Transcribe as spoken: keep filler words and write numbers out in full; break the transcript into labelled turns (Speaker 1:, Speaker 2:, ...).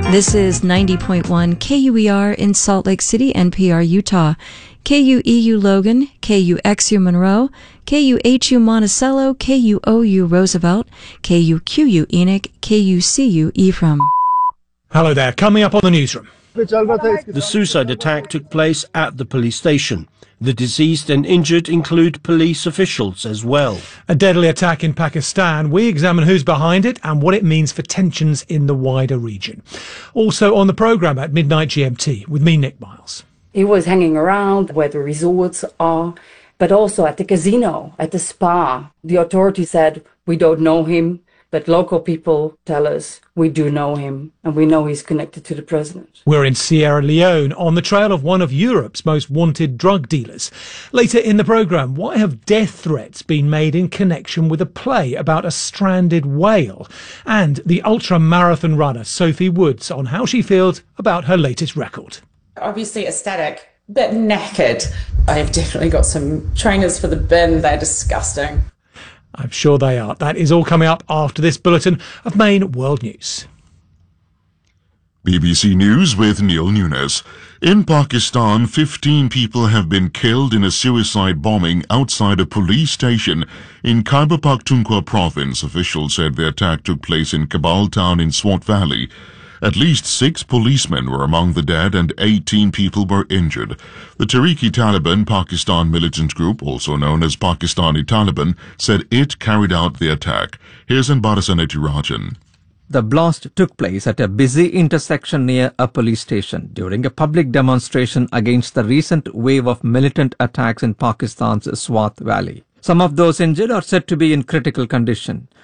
Speaker 1: This is ninety point one K U E R in Salt Lake City, N P R, Utah. K U E U Logan, K U X U Monroe, K U H U Monticello, K U O U Roosevelt, K U Q U Enoch, K U C U Ephraim.
Speaker 2: Hello there. Coming up on the newsroom.
Speaker 3: The suicide attack took place at the police station. The deceased and injured include police officials as well.
Speaker 2: A deadly attack in Pakistan. We examine who's behind it and what it means for tensions in the wider region. Also on the programme at midnight G M T with me, Nick Miles.
Speaker 4: He was hanging around where the resorts are, but also at the casino, at the spa. The authorities said, we don't know him, but local people tell us we do know him, and we know he's connected to the president.
Speaker 2: We're in Sierra Leone on the trail of one of Europe's most wanted drug dealers. Later in the programme, why have death threats been made in connection with a play about a stranded whale? And the ultra-marathon runner Sophie Woods on how she feels about her latest record.
Speaker 5: Obviously aesthetic, bit knackered. I've definitely got some trainers for the bin. They're disgusting.
Speaker 2: I'm sure they are. That is all coming up after this bulletin of main world news.
Speaker 6: B B C News with Neil Nunes. In Pakistan, fifteen people have been killed in a suicide bombing outside a police station in Khyber Pakhtunkhwa province. Officials said the attack took place in Kabul town in Swat Valley. At least six policemen were among the dead and eighteen people were injured. The Tehreek-e-Taliban Pakistan militant group, also known as Pakistani Taliban, said it carried out the attack. Here's Anbarasan Rajan.
Speaker 7: The blast took place at a busy intersection near a police station during a public demonstration against the recent wave of militant attacks in Pakistan's Swat Valley. Some of those injured are said to be in critical condition.